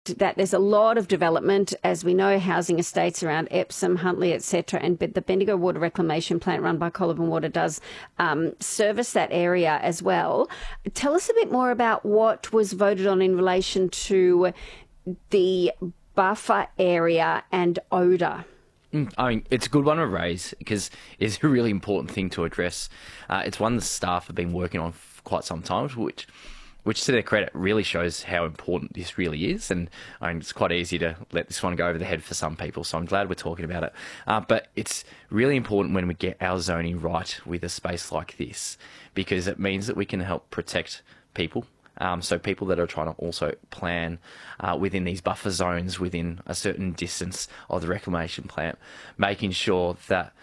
that there's a lot of development, as we know, housing estates around Epsom, Huntley, etc. And the Bendigo Water Reclamation Plant run by Colaburn Water does service that area as well. Tell us a bit more about what was voted on in relation to the buffer area and odour. I mean, it's a good one to raise because it's a really important thing to address. It's one the staff have been working on for quite some time, which to their credit really shows how important this really is. And I mean, it's quite easy to let this one go over the head for some people, so I'm glad we're talking about it. But it's really important when we get our zoning right with a space like this, because it means that we can help protect people. So people that are trying to also plan within these buffer zones within a certain distance of the reclamation plant, making sure that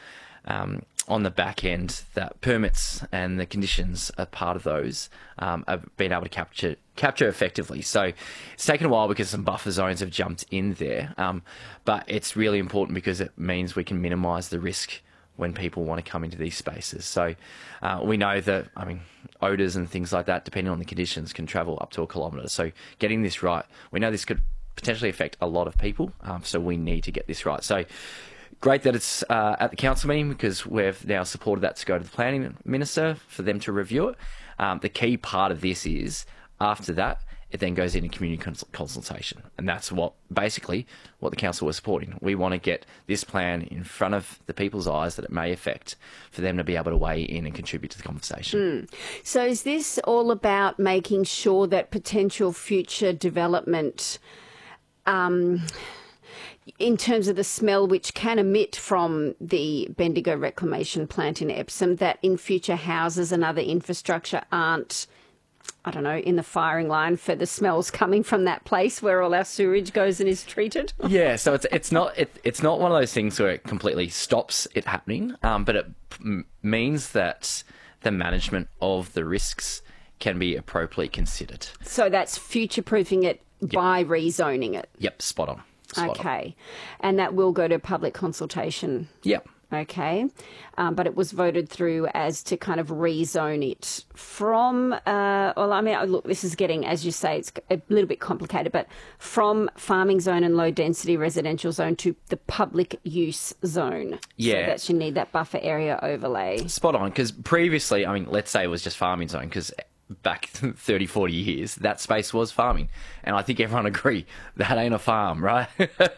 on the back end that permits and the conditions are part of those are being able to capture effectively. So it's taken a while because some buffer zones have jumped in there, but it's really important because it means we can minimise the risk when people want to come into these spaces. So we know that, I mean, odours and things like that, depending on the conditions, can travel up to 1 kilometre. So getting this right, we know this could potentially affect a lot of people, so we need to get this right. So great that it's at the council meeting, because we've now supported that to go to the planning minister for them to review it. The key part of this is, after that, it then goes into community consultation. And that's basically what the council was supporting. We want to get this plan in front of the people's eyes that it may affect, for them to be able to weigh in and contribute to the conversation. So is this all about making sure that potential future development, in terms of the smell which can emit from the Bendigo Reclamation Plant in Epsom, that in future houses and other infrastructure aren't, I don't know, in the firing line for the smells coming from that place where all our sewage goes and is treated? Yeah, so it's not one of those things where it completely stops it happening, but it means that the management of the risks can be appropriately considered. So that's future-proofing it by rezoning it? Yep, spot on. Okay. And that will go to public consultation? Yep. Okay. But it was voted through as to kind of rezone it from, look, this is getting, as you say, it's a little bit complicated, but from farming zone and low density residential zone to the public use zone. Yeah. So that you need that buffer area overlay. Spot on, because previously, I mean, let's say it was just farming zone, because back 30, 40 years, that space was farming. And I think everyone agree that ain't a farm, right?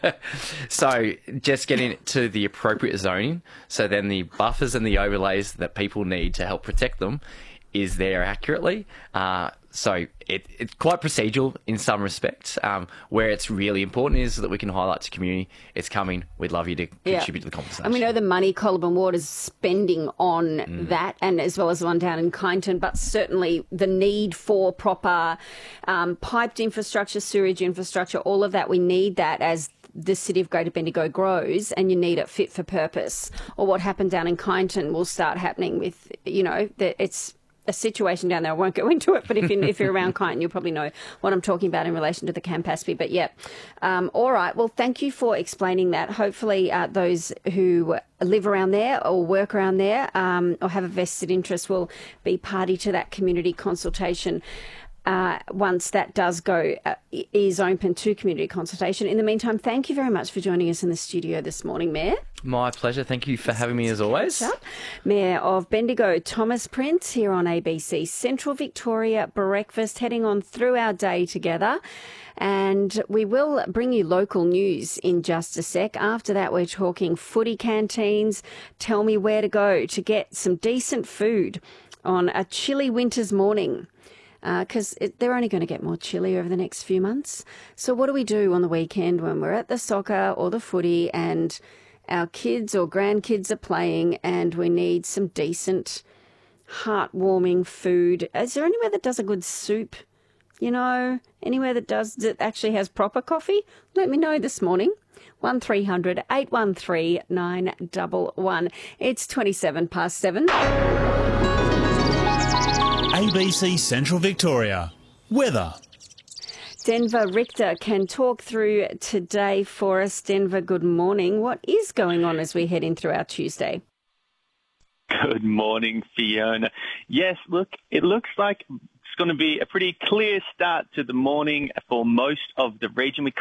So just getting it to the appropriate zoning, so then the buffers and the overlays that people need to help protect them is there accurately. So it's quite procedural in some respects. Where it's really important is that we can highlight to community, it's coming, we'd love you to contribute to the conversation. And we know the money Colaburn Water's spending on that, and as well as the one down in Kyneton, but certainly the need for proper piped infrastructure, sewage infrastructure, all of that, we need that as the city of Greater Bendigo grows, and you need it fit for purpose. Or what happened down in Kyneton will start happening with, it's a situation down there. I won't go into it, but if you're around Kyneton, you'll probably know what I'm talking about in relation to the Campaspe. But yeah, all right. Well, thank you for explaining that. Hopefully those who live around there or work around there or have a vested interest will be party to that community consultation. Once that does go, is open to community consultation. In the meantime, thank you very much for joining us in the studio this morning, Mayor. My pleasure. Thank you for having me as always. Mayor of Bendigo, Thomas Prince, here on ABC Central Victoria Breakfast, heading on through our day together. And we will bring you local news in just a sec. After that, we're talking footy canteens. Tell me where to go to get some decent food on a chilly winter's morning. Because they're only going to get more chilly over the next few months. So what do we do on the weekend when we're at the soccer or the footy and our kids or grandkids are playing and we need some decent, heartwarming food? Is there anywhere that does a good soup? Anywhere that actually has proper coffee? Let me know this morning. 1300 813 911. It's 7:27. ABC Central Victoria. Weather. Denver Richter can talk through today for us. Denver, good morning. What is going on as we head in through our Tuesday? Good morning, Fiona. Yes, look, it looks like going to be a pretty clear start to the morning for most of the region. We